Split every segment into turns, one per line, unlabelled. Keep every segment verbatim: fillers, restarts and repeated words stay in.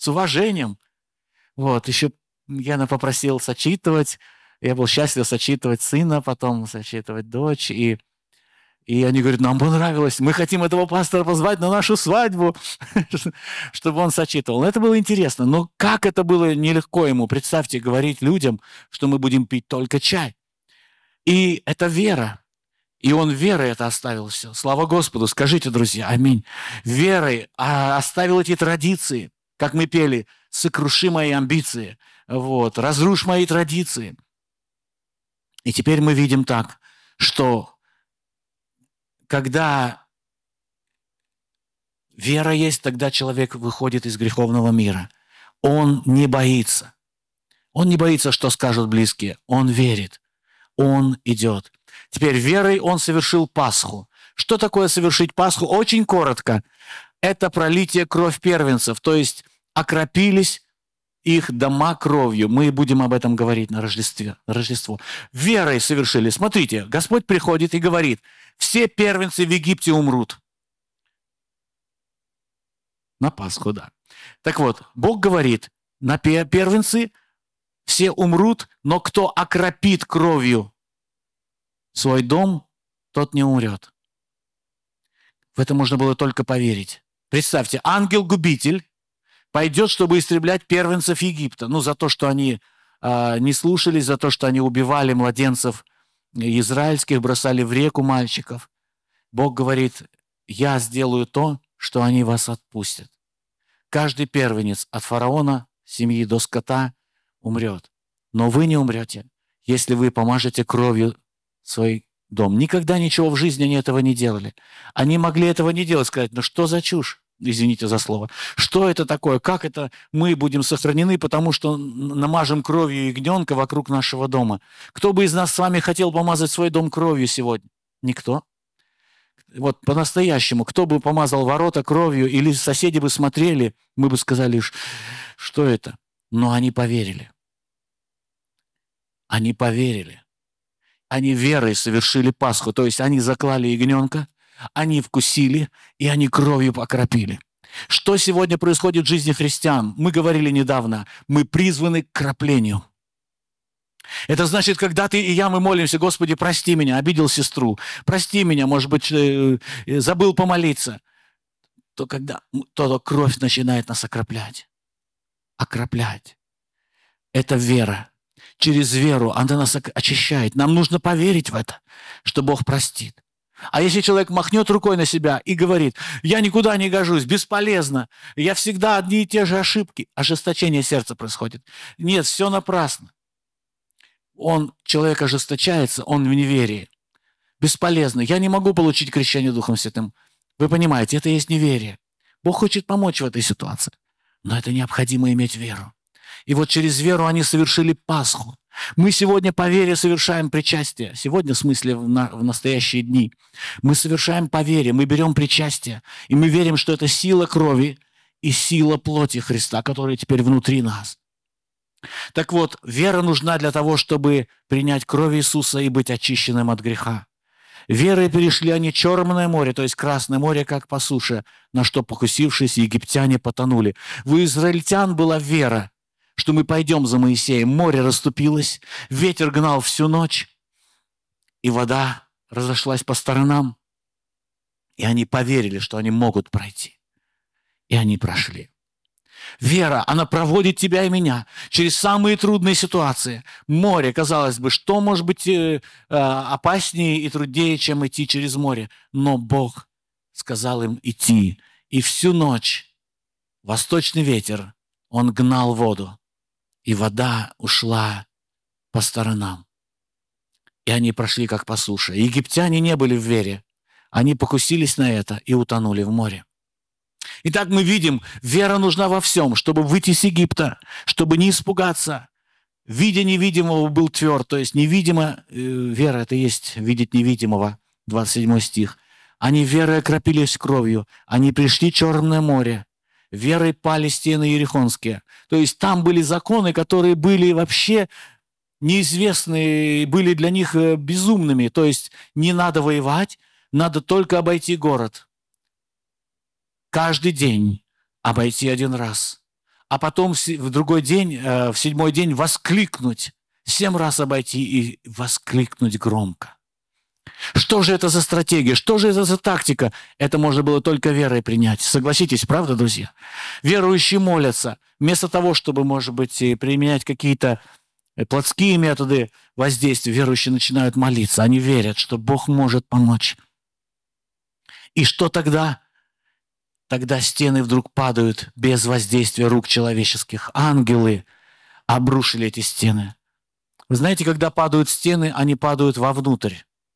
с уважением. Вот, еще Яна попросил сочитывать. Я был счастлив сочитывать сына, потом сочитывать дочь. И, и они говорят, нам понравилось, мы хотим этого пастора позвать на нашу свадьбу, чтобы он сочитывал. Это было интересно. Но как это было нелегко ему, представьте, говорить людям, что мы будем пить только чай. И это вера. И он верой это оставил все. Слава Господу, скажите, друзья, аминь. Верой а, оставил эти традиции, как мы пели, сокруши мои амбиции, вот, разрушь мои традиции. И теперь мы видим так, что когда вера есть, тогда человек выходит из греховного мира. Он не боится. Он не боится, что скажут близкие. Он верит. Он идет. Теперь верой он совершил Пасху. Что такое совершить Пасху? Очень коротко. Это пролитие кровь первенцев, то есть окропились их дома кровью. Мы будем об этом говорить на Рождестве, на Рождество. Верой совершили. Смотрите, Господь приходит и говорит, все первенцы в Египте умрут. На Пасху, да. Так вот, Бог говорит, на первенцы все умрут, но кто окропит кровью свой дом, тот не умрет. В это можно было только поверить. Представьте, ангел-губитель пойдет, чтобы истреблять первенцев Египта. Ну, за то, что они э, не слушались, за то, что они убивали младенцев израильских, бросали в реку мальчиков. Бог говорит, я сделаю то, что они вас отпустят. Каждый первенец от фараона, семьи до скота умрет. Но вы не умрете, если вы помажете кровью свой дом. Никогда ничего в жизни они этого не делали. Они могли этого не делать, сказать, ну что за чушь? Извините за слово. Что это такое? Как это мы будем сохранены, потому что намажем кровью ягненка вокруг нашего дома? Кто бы из нас с вами хотел помазать свой дом кровью сегодня? Никто. Вот по-настоящему, кто бы помазал ворота кровью, или соседи бы смотрели, мы бы сказали, что это? Но они поверили. Они поверили. Они верой совершили Пасху, то есть они заклали ягненка, они вкусили, и они кровью покропили. Что сегодня происходит в жизни христиан? Мы говорили недавно, мы призваны к кроплению. Это значит, когда ты и я, мы молимся, Господи, прости меня, обидел сестру, прости меня, может быть, забыл помолиться, то когда то кровь начинает нас окроплять. Окроплять. Это вера. Через веру она нас очищает. Нам нужно поверить в это, что Бог простит. А если человек махнет рукой на себя и говорит, я никуда не гожусь, бесполезно, я всегда одни и те же ошибки, ожесточение сердца происходит. Нет, все напрасно. Он, человек ожесточается, он в неверии. Бесполезно. Я не могу получить крещение Духом Святым. Вы понимаете, это есть неверие. Бог хочет помочь в этой ситуации. Но это необходимо иметь веру. И вот через веру они совершили Пасху. Мы сегодня по вере совершаем причастие. Сегодня, в смысле, в, на, в настоящие дни. Мы совершаем по вере, мы берем причастие. И мы верим, что это сила крови и сила плоти Христа, которая теперь внутри нас. Так вот, вера нужна для того, чтобы принять кровь Иисуса и быть очищенным от греха. Верой перешли они Черное море, то есть Красное море, как по суше, на что, покусившись, египтяне потонули. У израильтян была вера, что мы пойдем за Моисеем. Море расступилось, ветер гнал всю ночь, и вода разошлась по сторонам. И они поверили, что они могут пройти. И они прошли. Вера, она проводит тебя и меня через самые трудные ситуации. Море, казалось бы, что может быть э, э, опаснее и труднее, чем идти через море? Но Бог сказал им идти. И всю ночь восточный ветер, он гнал воду. И вода ушла по сторонам. И они прошли как по суше. Египтяне не были в вере. Они покусились на это и утонули в море. Итак, мы видим, вера нужна во всем, чтобы выйти с Египта, чтобы не испугаться. Видя невидимого был тверд, то есть невидимо, э, вера это есть видеть невидимого, двадцать седьмой стих. Они верой окропились кровью, они пришли в Черное море, верой пали стены Иерихонские. То есть там были законы, которые были вообще неизвестны, были для них безумными. То есть не надо воевать, надо только обойти город. Каждый день обойти один раз. а потом в другой день, в седьмой день воскликнуть, семь раз обойти и воскликнуть громко. Что же это за стратегия? Что же это за тактика? Это можно было только верой принять. Согласитесь, правда, друзья? Верующие молятся. Вместо того, чтобы, может быть, применять какие-то плотские методы воздействия, верующие начинают молиться. Они верят, что Бог может помочь. И что тогда? Тогда стены вдруг падают без воздействия рук человеческих. Ангелы обрушили эти стены. Вы знаете, когда падают стены, они падают вовнутрь.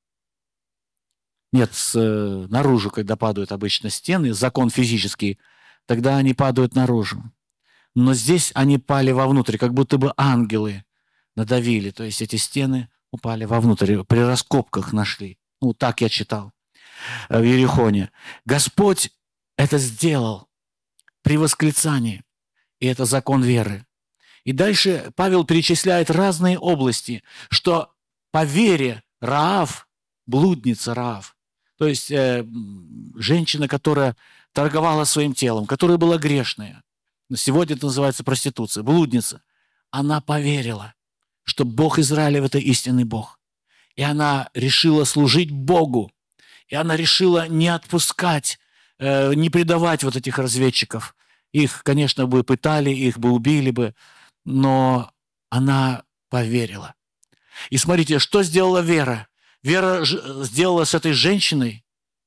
Нет, с, наружу, когда падают обычно стены, закон физический, тогда они падают наружу. Но здесь они пали вовнутрь, как будто бы ангелы надавили. То есть эти стены упали вовнутрь, при раскопках нашли. Ну, так я читал в Иерихоне. Господь это сделал при восклицании. И это закон веры. И дальше Павел перечисляет разные области, что по вере Раав, блудница Раав, то есть э, женщина, которая торговала своим телом, которая была грешная, сегодня это называется проституция, блудница, она поверила, что Бог Израиля – это истинный Бог. И она решила служить Богу. И она решила не отпускать, э, не предавать вот этих разведчиков. Их, конечно, бы пытали, их бы убили бы, но она поверила. И смотрите, что сделала Вера? Вера сделала с этой женщиной,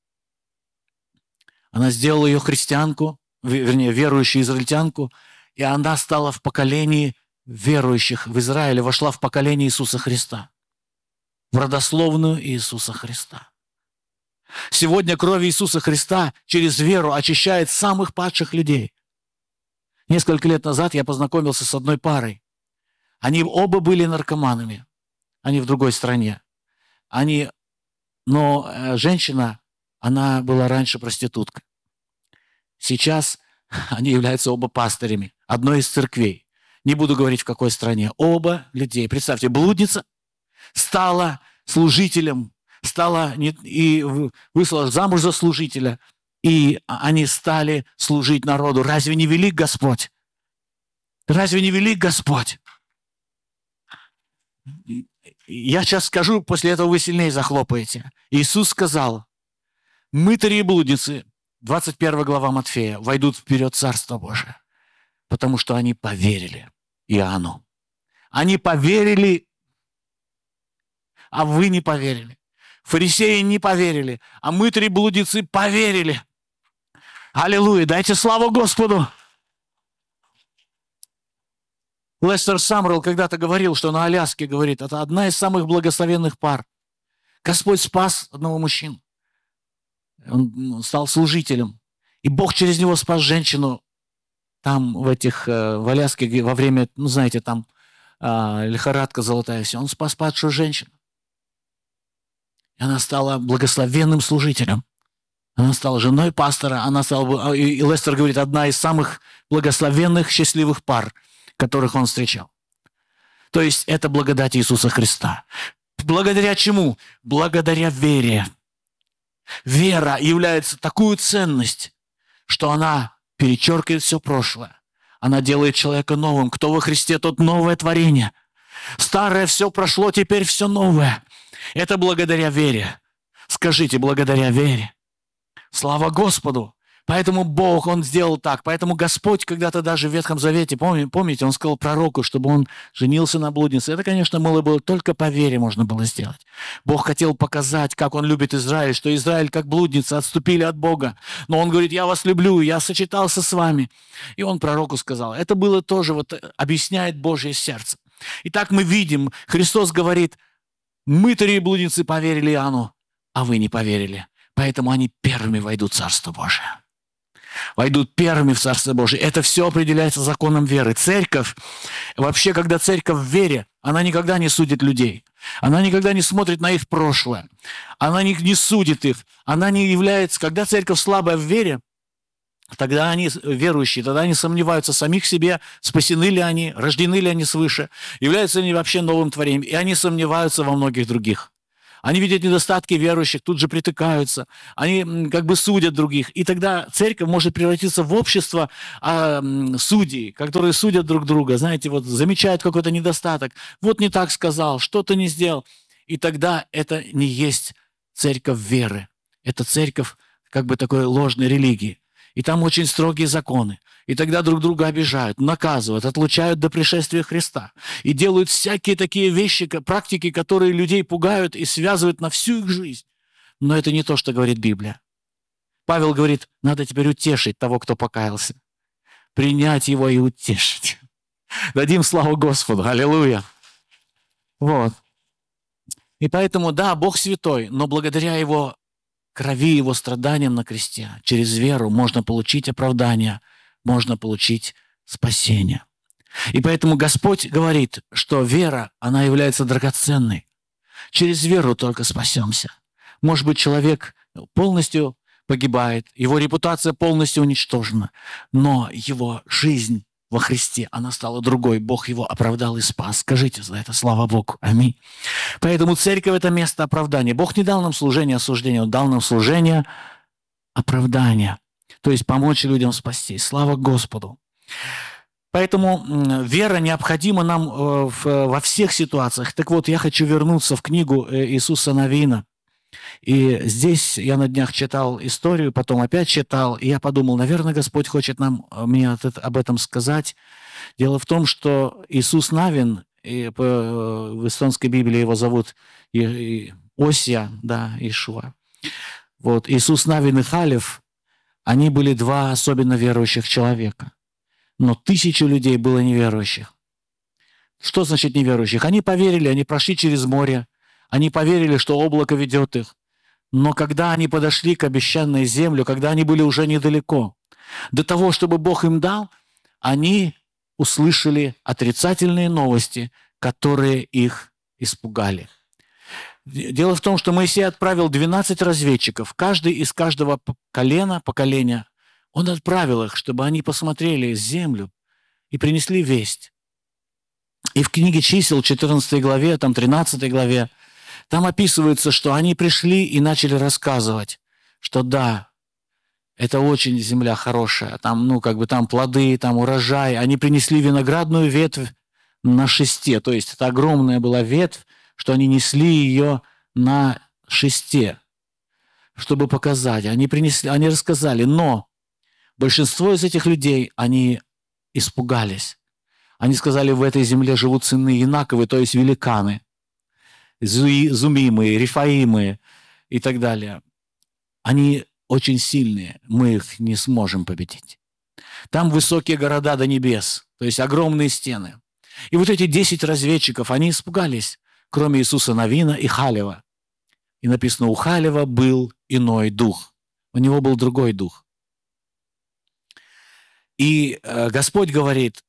она сделала ее христианку, вернее, верующую израильтянку, и она стала в поколении верующих в Израиле, вошла в поколение Иисуса Христа, в родословную Иисуса Христа. Сегодня кровь Иисуса Христа через веру очищает самых падших людей. Несколько лет назад я познакомился с одной парой. Они оба были наркоманами. Они в другой стране. Они, но женщина, она была раньше проституткой. Сейчас они являются оба пастырями одной из церквей. Не буду говорить, в какой стране. Оба людей. Представьте, блудница стала служителем, стала не, и вышла замуж за служителя, и они стали служить народу. Разве не велик Господь? Разве не велик Господь? Я сейчас скажу, после этого вы сильнее захлопаете. Иисус сказал, мытари и блудницы, двадцать первая глава Матфея, войдут вперед Царство Божие, потому что они поверили Иоанну. Они поверили, а вы не поверили. Фарисеи не поверили, а мытари и блудницы поверили. Аллилуйя, дайте славу Господу. Лестер Самрелл когда-то говорил, что на Аляске, говорит, это одна из самых благословенных пар. Господь спас одного мужчину. Он стал служителем. И Бог через него спас женщину там, в этих, в Аляске, во время, ну, знаете, там лихорадка золотая, все. Он спас падшую женщину. И она стала благословенным служителем. Она стала женой пастора. Она стала, и Лестер говорит, одна из самых благословенных, счастливых пар, которых он встречал. То есть это благодать Иисуса Христа. Благодаря чему? Благодаря вере. Вера является такую ценность, что она перечеркивает все прошлое. Она делает человека новым. Кто во Христе, тот новое творение. Старое все прошло, теперь все новое. Это благодаря вере. Скажите, благодаря вере. Слава Господу. Поэтому Бог, Он сделал так. Поэтому Господь когда-то даже в Ветхом Завете, помните, Он сказал пророку, чтобы он женился на блуднице. Это, конечно, было, было только по вере можно было сделать. Бог хотел показать, как Он любит Израиль, что Израиль как блудница отступили от Бога. Но Он говорит, я вас люблю, я сочетался с вами. И Он пророку сказал. Это было тоже, вот, объясняет Божье сердце. Итак, мы видим, Христос говорит, мытари и блудницы поверили Иоанну, а вы не поверили. Поэтому они первыми войдут в Царство Божие. Войдут первыми в Царство Божие. Это все определяется законом веры. Церковь, вообще, когда церковь в вере, она никогда не судит людей. Она никогда не смотрит на их прошлое. Она не, не судит их. Она не является... Когда церковь слабая в вере, тогда они верующие, тогда они сомневаются в самих себе, спасены ли они, рождены ли они свыше, являются ли они вообще новым творением. И они сомневаются во многих других. Они видят недостатки верующих, тут же притыкаются, они м, как бы судят других. И тогда церковь может превратиться в общество а, м, судей, которые судят друг друга, знаете, вот замечают какой-то недостаток, вот не так сказал, что-то не сделал. И тогда это не есть церковь веры, это церковь как бы такой ложной религии. И там очень строгие законы. И тогда друг друга обижают, наказывают, отлучают до пришествия Христа. И делают всякие такие вещи, практики, которые людей пугают и связывают на всю их жизнь. Но это не то, что говорит Библия. Павел говорит, надо теперь утешить того, кто покаялся. Принять его и утешить. Дадим славу Господу. Аллилуйя. Вот. И поэтому, да, Бог святой, но благодаря Его крови, Его страданиям на кресте, через веру можно получить оправдание, можно получить спасение. И поэтому Господь говорит, что вера, она является драгоценной. Через веру только спасемся. Может быть, человек полностью погибает, его репутация полностью уничтожена, но его жизнь во Христе, она стала другой. Бог его оправдал и спас. Скажите за это, слава Богу. Аминь. Поэтому церковь – это место оправдания. Бог не дал нам служение осуждения, Он дал нам служение оправдания. То есть помочь людям спастись. Слава Господу. Поэтому вера необходима нам во всех ситуациях. Так вот, я хочу вернуться в книгу Иисуса Навина. И здесь я на днях читал историю, потом опять читал, и я подумал, наверное, Господь хочет нам, мне об этом сказать. Дело в том, что Иисус Навин, и в эстонской Библии его зовут Осия, да, Ишуа. Вот, Иисус Навин и Халев, они были два особенно верующих человека. Но тысячу людей было неверующих. Что значит неверующих? Они поверили, они прошли через море, они поверили, что облако ведет их. Но когда они подошли к обещанной земле, когда они были уже недалеко, до того, чтобы Бог им дал, они услышали отрицательные новости, которые их испугали. Дело в том, что Моисей отправил двенадцать разведчиков, каждый из каждого колена, поколения, он отправил их, чтобы они посмотрели землю и принесли весть. И в книге чисел, четырнадцатой главе, там тринадцатой главе, там описывается, что они пришли и начали рассказывать, что да, это очень земля хорошая, там, ну, как бы там плоды, там урожай. Они принесли виноградную ветвь на шесте, то есть это огромная была ветвь, что они несли ее на шесте, чтобы показать. Они принесли, они рассказали, но большинство из этих людей, они испугались. Они сказали, в этой земле живут сыны Инаковы, то есть великаны. Зумимы, Рифаимы и так далее. Они очень сильные, мы их не сможем победить. Там высокие города до небес, то есть огромные стены. И вот эти десять разведчиков, они испугались, кроме Иисуса Навина и Халева. И написано, у Халева был иной дух, у него был другой дух. И э, Господь говорит,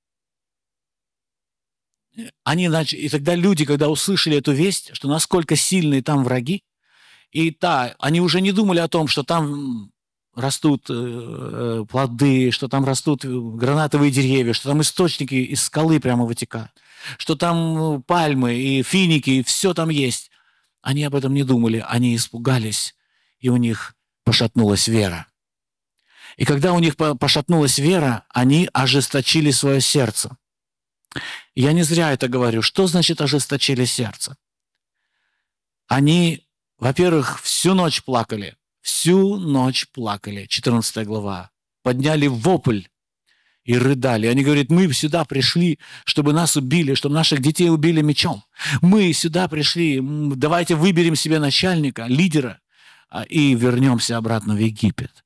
Они начали, и тогда люди, когда услышали эту весть, что насколько сильные там враги, и да, они уже не думали о том, что там растут э, плоды, что там растут гранатовые деревья, что там источники из скалы прямо вытекают, что там пальмы и финики, и все там есть. Они об этом не думали, они испугались, и у них пошатнулась вера. И когда у них пошатнулась вера, они ожесточили свое сердце. Я не зря это говорю. Что значит ожесточили сердце? Они, во-первых, всю ночь плакали. Всю ночь плакали. четырнадцатая глава. Подняли вопль и рыдали. Они говорят, мы сюда пришли, чтобы нас убили, чтобы наших детей убили мечом. Мы сюда пришли, давайте выберем себе начальника, лидера и вернемся обратно в Египет.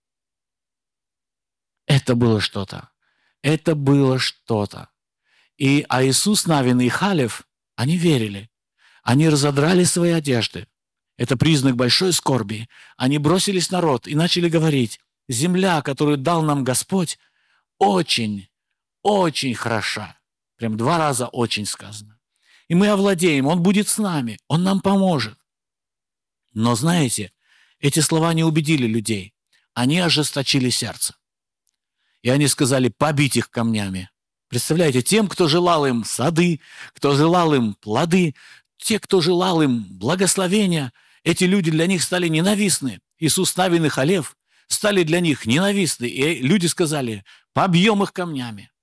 Это было что-то. Это было что-то. И, а Иисус Навин и Халев, они верили. Они разодрали свои одежды. Это признак большой скорби. Они бросились в народ и начали говорить, земля, которую дал нам Господь, очень, очень хороша. Прям два раза очень сказано. И мы овладеем, Он будет с нами, Он нам поможет. Но знаете, эти слова не убедили людей. Они ожесточили сердце. И они сказали, побить их камнями. Представляете, тем, кто желал им сады, кто желал им плоды, те, кто желал им благословения, эти люди для них стали ненавистны. Иисус Навин и Халев стали для них ненавистны. И люди сказали, побьем их камнями.